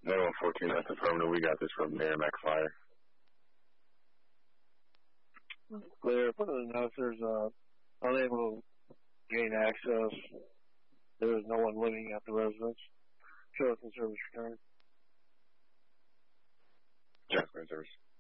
914, that's affirmative. We got this from Merrimack Fire. Clear. Put in the notes there's unable to gain access. There is no one living at the residence. Show us in service return. Jasper in service.